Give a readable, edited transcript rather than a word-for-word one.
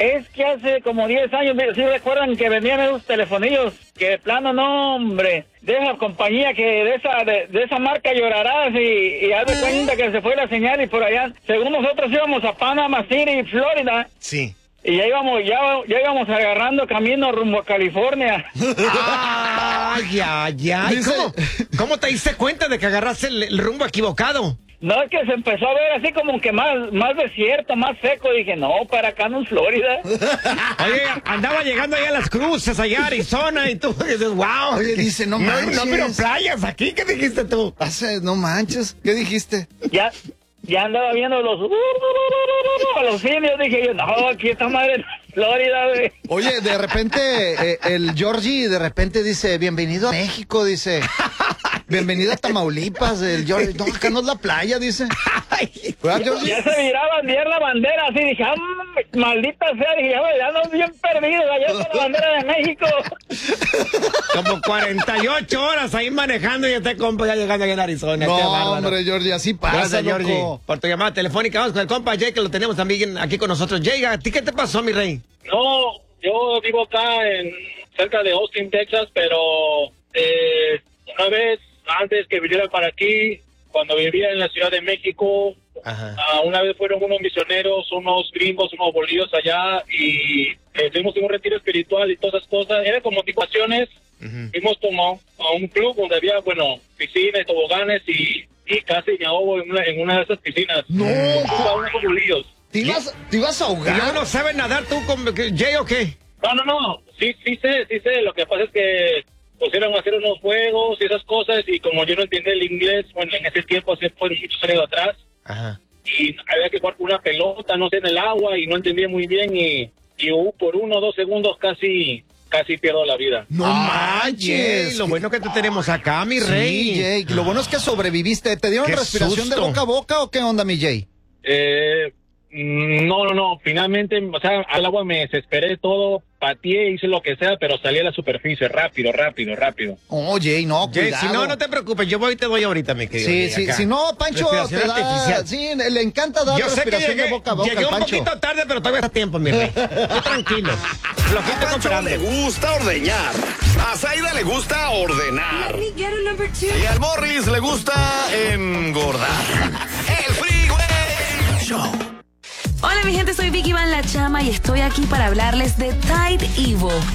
Es que hace como 10 años, ¿sí recuerdan que vendían esos telefonillos? Que de plano, no, hombre, de esa compañía que de esa marca llorarás y haz de cuenta que se fue la señal y por allá, según nosotros íbamos a Panama City, Florida. Sí. Y ya íbamos agarrando camino rumbo a California. Ay, ay, ay. ¿Cómo te diste cuenta de que agarraste el rumbo equivocado? No, es que se empezó a ver así como que más desierto, más seco. Dije, no, para acá no es Florida. Oye, andaba llegando allá a Las Cruces, allá a Arizona, y tú dices, wow. Oye, dice, no manches. No, pero playas aquí, ¿qué dijiste tú? No manches, ¿qué dijiste? Ya andaba viendo los indios. Dije yo, no, aquí está madre Florida, güey. Oye, de repente, el Georgie de repente dice, bienvenido a México, dice. Bienvenido a Tamaulipas, el Georgie. No, acá no es la playa, dice. Ya se miraban bien la bandera, así dije, maldita sea, dije, ya no bien perdidos, allá está la bandera de México. Como 48 horas ahí manejando y este compa ya llegando allá en Arizona. No, qué bárbaro. hombre, Georgie, así pasa, Gracias, Georgie, loco. por tu llamada telefónica. Vamos con el compa Jay, que lo tenemos también aquí con nosotros. Jay, ¿a ti qué te pasó, mi rey? No, yo vivo acá cerca de Austin, Texas, pero una vez antes que viniera para aquí, cuando vivía en la Ciudad de México, una vez fueron unos misioneros, unos gringos, unos bolillos allá y fuimos en un retiro espiritual y todas esas cosas. Era como motivaciones. Fuimos como a un club donde había, piscinas, toboganes y casi me ahogo en una de esas piscinas. No, unos bolillos. ¿Te ibas a ahogar? ¿Y luego no sabes nadar tú, Jay, o qué? No. Sí sé. Lo que pasa es que pusieron a hacer unos juegos y esas cosas y como yo no entendía el inglés, en ese tiempo, hace muchos años atrás, y había que jugar con una pelota, no sé, en el agua y no entendía muy bien y por 1 o 2 segundos casi pierdo la vida. No manches. Jay, lo bueno que te tenemos acá, mi rey. Sí, Jay, lo bueno es que sobreviviste. ¿Te dieron Qué respiración susto. de boca a boca o qué onda, mi Jay? No. Finalmente, al agua me desesperé todo, pateé, hice lo que sea, pero salí a la superficie rápido. Oh, Jay, no, Jay, cuidado. no te preocas, yo voy y te doy ahorita, mi querido. Sí, Jay, acá. si no, Pancho Respiración te da, artificial. sí, le encanta dar Yo sé que respiración de boca a boca llegué al un Pancho. poquito tarde, pero todavía está a tiempo, mi rey. Estoy tranquilo. Flojito A Pancho le gusta ordeñar. A Zaida le gusta ordenar. Y al Morris le gusta engordar. El Freeway Show. Hola mi gente, soy Vicky Van La Chama y estoy aquí para hablarles de Tide Evo.